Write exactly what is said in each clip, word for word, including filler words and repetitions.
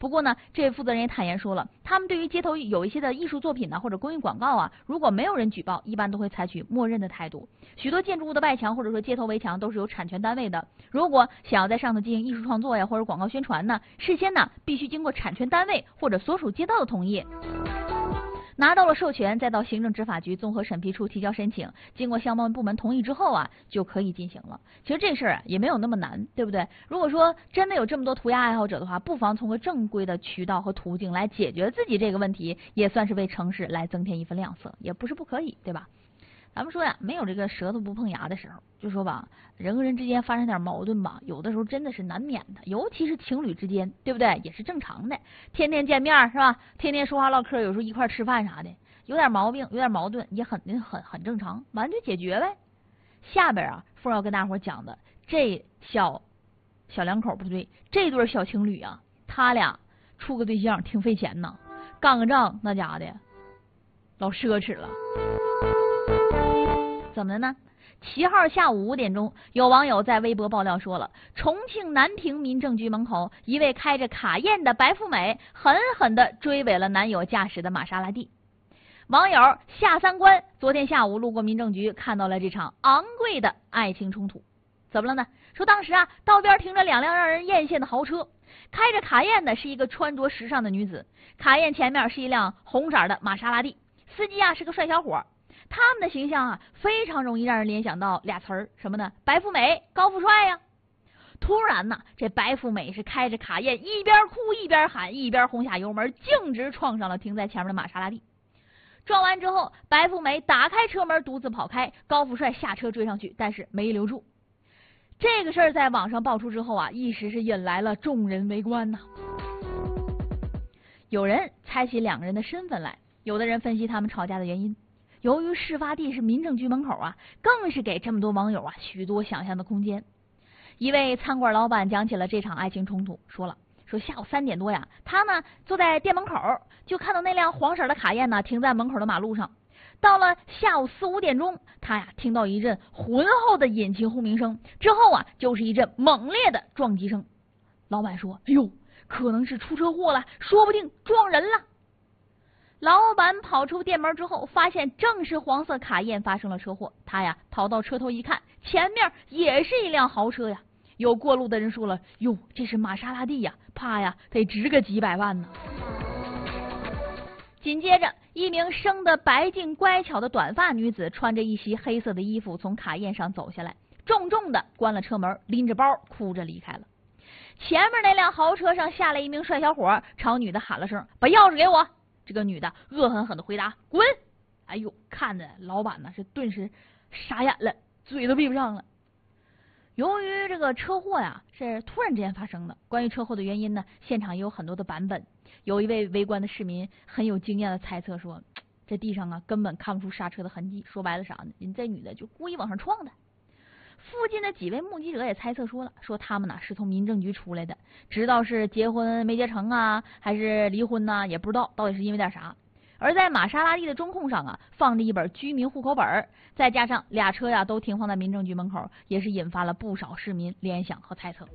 不过呢，这位负责人也坦言说了，他们对于街头有一些的艺术作品呢或者公益广告啊，如果没有人举报，一般都会采取默认的态度。许多建筑物的外墙或者说街头围墙都是有产权单位的，如果想要在上头进行艺术创作呀或者广告宣传呢，事先呢必须经过产权单位或者所属街道的同意。拿到了授权，再到行政执法局综合审批处提交申请，经过相关部门同意之后啊，就可以进行了。其实这事儿啊也没有那么难，对不对？如果说真的有这么多涂鸦爱好者的话，不妨从个正规的渠道和途径来解决自己这个问题，也算是为城市来增添一份亮色，也不是不可以，对吧？咱们说呀，没有这个舌头不碰牙的时候，就说吧，人和人之间发生点矛盾吧，有的时候真的是难免的，尤其是情侣之间，对不对？也是正常的，天天见面是吧？天天说话唠嗑，有时候一块吃饭啥的，有点毛病，有点矛盾，也很很很正常，完就解决呗。下边啊，凤要跟大伙讲的这小小两口不对，这对小情侣啊，他俩处个对象挺费钱呐，干个仗那家的老奢侈了。怎么的呢？七号下午五点钟，有网友在微博爆料说了，重庆南平民政局门口，一位开着卡宴的白富美狠狠地追尾了男友驾驶的玛莎拉蒂。网友夏三观昨天下午路过民政局，看到了这场昂贵的爱情冲突。怎么了呢？说当时啊，道边停着两辆让人艳羡的豪车，开着卡宴的是一个穿着时尚的女子，卡宴前面是一辆红色的玛莎拉蒂，司机啊是个帅小伙。他们的形象啊，非常容易让人联想到俩词儿，什么呢？白富美、高富帅呀。突然呢，这白富美是开着卡宴，一边哭一边喊，一边轰下油门，径直撞上了停在前面的玛莎拉蒂。撞完之后，白富美打开车门独自跑开，高富帅下车追上去，但是没留住。这个事儿在网上爆出之后啊，一时是引来了众人围观呐。有人猜起两个人的身份来，有的人分析他们吵架的原因。由于事发地是民政局门口啊，更是给这么多网友啊许多想象的空间。一位餐馆老板讲起了这场爱情冲突，说了说下午三点多呀，他呢坐在店门口，就看到那辆黄色的卡宴呢停在门口的马路上。到了下午四五点钟，他呀听到一阵浑厚的引擎轰鸣声，之后啊就是一阵猛烈的撞击声。老板说：“哎呦，可能是出车祸了，说不定撞人了。”老板跑出店门之后，发现正是黄色卡宴发生了车祸。他呀跑到车头一看，前面也是一辆豪车呀。有过路的人说了：“哟，这是玛莎拉蒂呀，怕呀得值个几百万呢。”紧接着，一名生得白净乖巧的短发女子，穿着一袭黑色的衣服从卡宴上走下来，重重的关了车门，拎着包哭着离开了。前面那辆豪车上下来一名帅小伙，朝女的喊了声：“把钥匙给我！”这个女的恶狠狠的回答：“滚！”哎呦，看着老板呢是顿时傻眼了，嘴都闭不上了。由于这个车祸呀是突然之间发生的，关于车祸的原因呢，现场也有很多的版本。有一位围观的市民很有经验的猜测说，这地上啊根本看不出刹车的痕迹，说白了啥呢？人这女的就故意往上撞的。附近的几位目击者也猜测说了，说他们呢是从民政局出来的，知道是结婚没结成啊，还是离婚呐、啊，也不知道到底是因为点啥。而在玛莎拉蒂的中控上啊，放着一本居民户口本，再加上俩车呀都停放在民政局门口，也是引发了不少市民联想和猜测。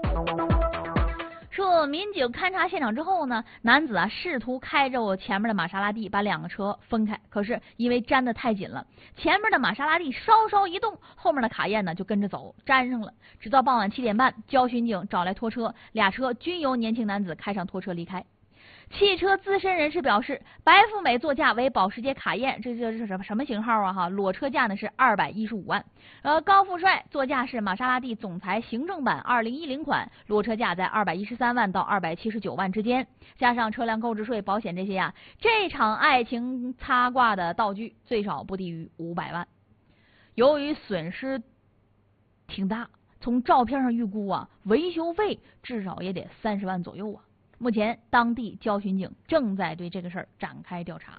说民警勘察现场之后呢，男子啊试图开着我前面的玛莎拉蒂把两个车分开，可是因为粘得太紧了，前面的玛莎拉蒂稍稍一动，后面的卡宴呢就跟着走，粘上了。直到傍晚七点半，交巡警找来拖车，俩车均由年轻男子开上拖车离开。汽车资深人士表示，白富美座驾为保时捷卡宴，这这是什么什么型号啊？哈，裸车价呢是二百一十五万。呃，高富帅座驾是玛莎拉蒂总裁行政版二零一零款，裸车价在二百一十三万到二百七十九万之间，加上车辆购置税、保险这些呀，这场爱情擦挂的道具最少不低于五百万。由于损失挺大，从照片上预估啊，维修费至少也得三十万左右啊。目前，当地交巡警正在对这个事儿展开调查。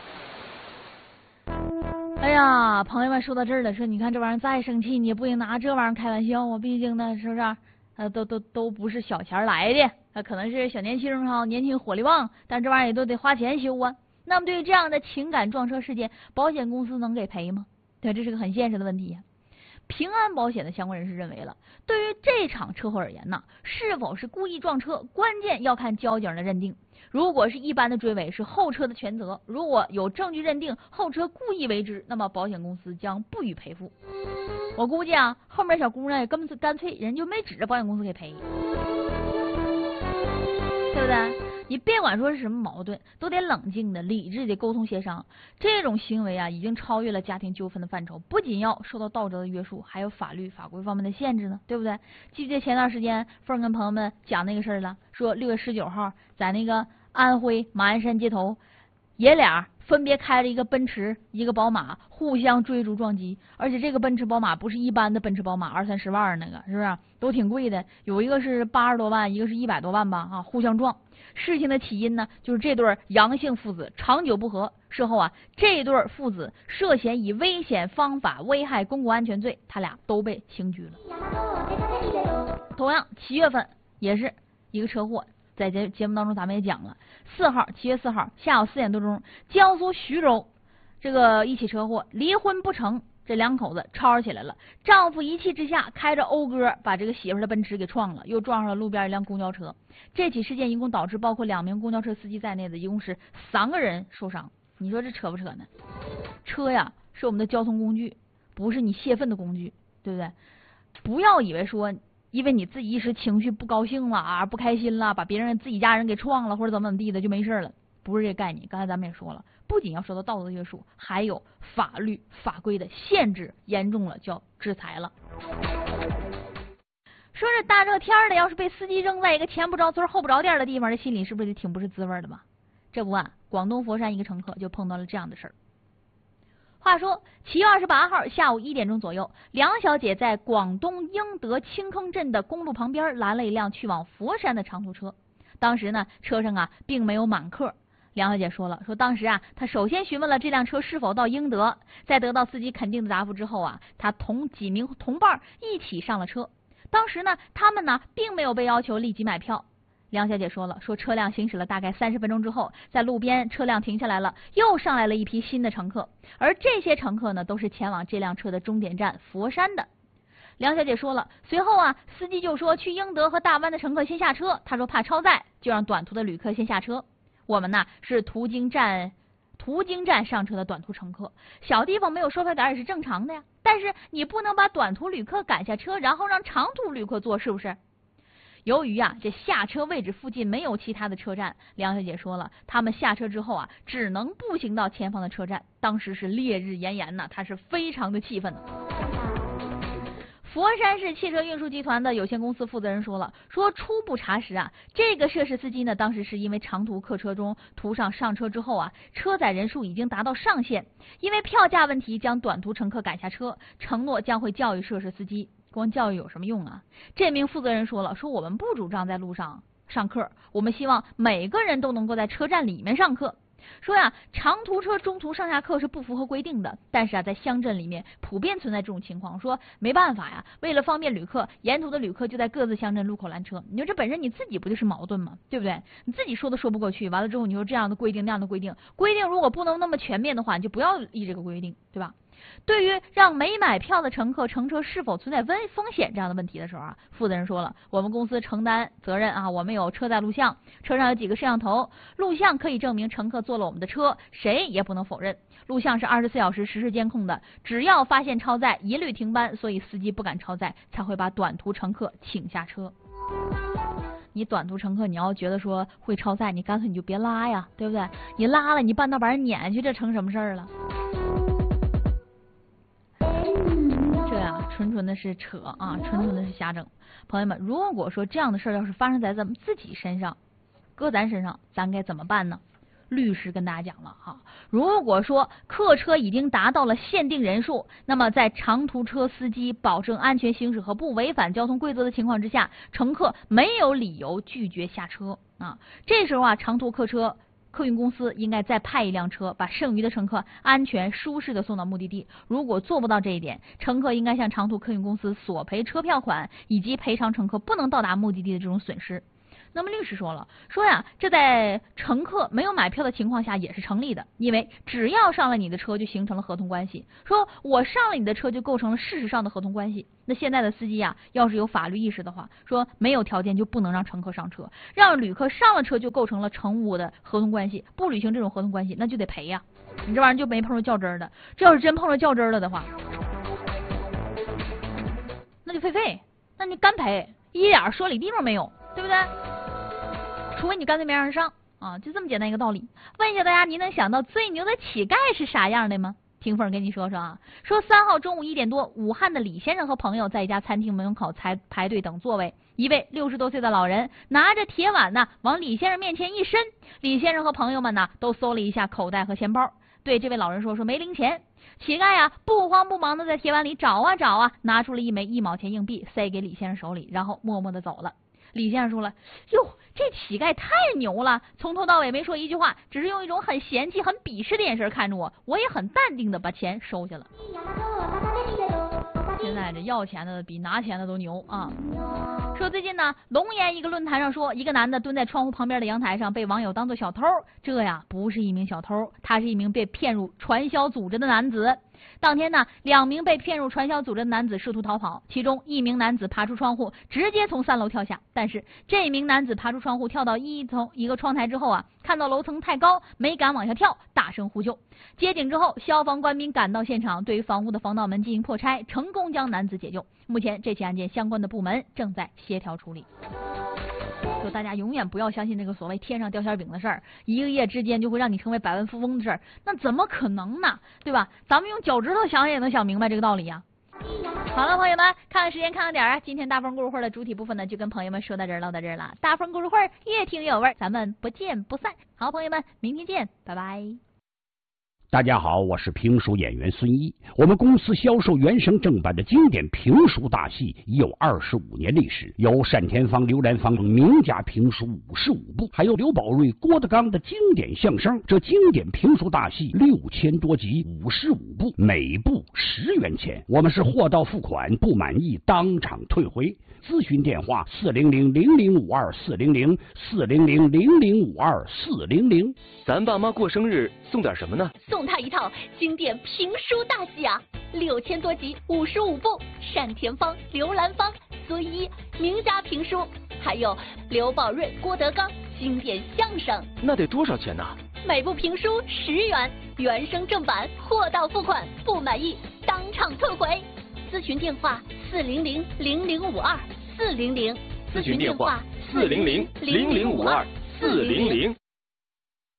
哎呀，朋友们说到这儿了，说你看这玩意儿再生气，你也不能拿这玩意儿开玩笑啊！毕竟呢，是不是？呃，都都都不是小钱来的，呃，可能是小年轻哈，年轻火力旺，但这玩意儿也都得花钱修啊。那么，对于这样的情感撞车事件，保险公司能给赔吗？对，这是个很现实的问题呀。 平安保险的相关人士认为了，对于这场车祸而言呢，是否是故意撞车，关键要看交警的认定。如果是一般的追尾，是后车的全责；如果有证据认定后车故意为之，那么保险公司将不予赔付。我估计啊，后面小姑娘也根本是干脆人就没指着保险公司给赔，对不对？你别管说是什么矛盾，都得冷静的、理智的沟通协商。这种行为啊，已经超越了家庭纠纷的范畴，不仅要受到道德的约束，还有法律法规方面的限制呢，对不对？记不记得前段时间凤跟朋友们讲那个事儿了？说六月十九号在那个安徽马鞍山街头，爷俩分别开了一个奔驰一个宝马，互相追逐撞击，而且这个奔驰宝马不是一般的奔驰宝马二三十万那个，是不是都挺贵的？有一个是八十多万，一个是一百多万吧，啊，互相撞。事情的起因呢，就是这对杨姓父子长久不和，事后啊，这对父子涉嫌以危险方法危害公共安全罪，他俩都被刑拘了。同样，七月份也是一个车祸，在节节目当中咱们也讲了，四号七月四号下午四点多钟，江苏徐州这个一起车祸，离婚不成，这两口子吵吵起来了，丈夫一气之下开着讴歌把这个媳妇的奔驰给撞了，又撞上了路边一辆公交车。这起事件一共导致包括两名公交车司机在内的一共是三个人受伤。你说这扯不扯呢？车呀是我们的交通工具，不是你泄愤的工具，对不对？不要以为说因为你自己一时情绪不高兴了啊，不开心了，把别人自己家人给撞了或者怎么怎么地的就没事了，不是这个概念。刚才咱们也说了，不仅要受到道德约束，还有法律法规的限制，严重了就要制裁了。说这大热天的，要是被司机扔在一个前不着村后不着店的地方，这心里是不是挺不是滋味的吧？这不啊，广东佛山一个乘客就碰到了这样的事儿。话说七月二十八号下午一点钟左右，梁小姐在广东英德青坑镇的公路旁边拦了一辆去往佛山的长途车。当时呢，车上啊并没有满客。梁小姐说了，说当时啊，她首先询问了这辆车是否到英德，在得到司机肯定的答复之后啊，她同几名同伴一起上了车。当时呢，他们呢并没有被要求立即买票。梁小姐说了，说车辆行驶了大概三十分钟之后，在路边车辆停下来了，又上来了一批新的乘客，而这些乘客呢都是前往这辆车的终点站佛山的。梁小姐说了，随后啊，司机就说去英德和大湾的乘客先下车，他说怕超载，就让短途的旅客先下车。我们呢是途经站途经站上车的短途乘客，小地方没有收费点也是正常的呀。但是你不能把短途旅客赶下车，然后让长途旅客坐，是不是？由于啊这下车位置附近没有其他的车站，梁小姐说了，他们下车之后啊，只能步行到前方的车站。当时是烈日炎炎呐，她是非常的气愤的。佛山市汽车运输集团的有限公司负责人说了，说初步查实啊，这个涉事司机呢，当时是因为长途客车中途上上车之后啊，车载人数已经达到上限，因为票价问题将短途乘客赶下车，承诺将会教育涉事司机。光教育有什么用啊？这名负责人说了，说我们不主张在路上上课，我们希望每个人都能够在车站里面上课。说呀，长途车中途上下课是不符合规定的，但是啊，在乡镇里面普遍存在这种情况。说没办法呀，为了方便旅客，沿途的旅客就在各自乡镇路口拦车。你说这本身你自己不就是矛盾吗？对不对？你自己说都说不过去，完了之后你说这样的规定那样的规定，规定如果不能那么全面的话，你就不要立这个规定，对吧？对于让没买票的乘客乘车是否存在危风险这样的问题的时候啊，负责人说了，我们公司承担责任啊，我们有车载录像，车上有几个摄像头，录像可以证明乘客坐了我们的车，谁也不能否认。录像是二十四小时实时监控的，只要发现超载，一律停班，所以司机不敢超载，才会把短途乘客请下车。你短途乘客你要觉得说会超载，你干脆你就别拉呀，对不对？你拉了，你半道把人撵去，这成什么事儿了？这呀，纯纯的是扯啊，纯纯的是瞎整。朋友们，如果说这样的事儿要是发生在咱们自己身上，搁咱身上，咱该怎么办呢？律师跟大家讲了哈，如果说客车已经达到了限定人数，那么在长途车司机保证安全行驶和不违反交通规则的情况之下，乘客没有理由拒绝下车啊。这时候啊，长途客车客运公司应该再派一辆车，把剩余的乘客安全舒适的送到目的地。如果做不到这一点，乘客应该向长途客运公司索赔车票款以及赔偿乘客不能到达目的地的这种损失。 那么律师说了，说呀，这在乘客没有买票的情况下也是成立的，因为只要上了你的车就形成了合同关系。说我上了你的车就构成了事实上的合同关系。那现在的司机呀，要是有法律意识的话，说没有条件就不能让乘客上车，让旅客上了车就构成了乘务的合同关系，不履行这种合同关系那就得赔呀。你这玩意儿就没碰着较真儿的，这要是真碰着较真儿了的话，那就废废，那你干赔，一点说理地方没有，对不对？除非你干脆没让人上啊，就这么简单一个道理。问一下大家，你能想到最牛的乞丐是啥样的吗？听凤跟你说说啊，说三号中午一点多，武汉的李先生和朋友在一家餐厅门口排排队等座位，一位六十多岁的老人拿着铁碗呢往李先生面前一伸，李先生和朋友们呢都搜了一下口袋和钱包，对这位老人说说没零钱。乞丐呀、啊、不慌不忙的在铁碗里找啊找啊，拿出了一枚一毛钱硬币塞给李先生手里，然后默默的走了。李先生说了，哟，这乞丐太牛了，从头到尾没说一句话，只是用一种很嫌弃很鄙视的眼神看着我，我也很淡定的把钱收下了。现在这要钱的比拿钱的都牛啊！说最近呢，龙岩一个论坛上说，一个男的蹲在窗户旁边的阳台上被网友当作小偷，这呀不是一名小偷，他是一名被骗入传销组织的男子。当天呢，两名被骗入传销组织的男子试图逃跑，其中一名男子爬出窗户，直接从三楼跳下。但是这名男子爬出窗户，跳到一层一个窗台之后啊，看到楼层太高，没敢往下跳，大声呼救。接警之后，消防官兵赶到现场，对于房屋的防盗门进行破拆，成功将男子解救。目前这起案件相关的部门正在协调处理。就大家永远不要相信那个所谓天上掉馅饼的事儿，一个夜之间就会让你成为百万富翁的事儿，那怎么可能呢？对吧？咱们用脚趾头想也能想明白这个道理呀、啊。好了，朋友们，看看时间，看看点儿啊！今天大风故事会的主体部分呢，就跟朋友们说到这儿，唠到这儿了。大风故事会越听越有味儿，咱们不见不散。好，朋友们，明天见，拜拜。 大家好，我是评书演员孙一。我们公司销售原声正版的经典评书大戏已有二十五年历史，有单田芳、刘兰芳名家评书五十五部，还有刘宝瑞、郭德纲的经典相声。这经典评书大戏六千多集，五十五部，每部十元钱。我们是货到付款，不满意当场退回。咨询电话：四零零零零五二四零零四零零零零五二四零零。 咱爸妈过生日送点什么呢？ 送他一套经典评书大戏啊，六千多集，五十五部，单田芳、刘兰芳、孙一名家评书，还有刘宝瑞、郭德纲经典相声。 那得多少钱呢？ 每部评书十元，原声正版，货到付款，不满意当场退回。咨询电话：四零零零零五二四零零。 咨询电话：四零零零零五二四零零。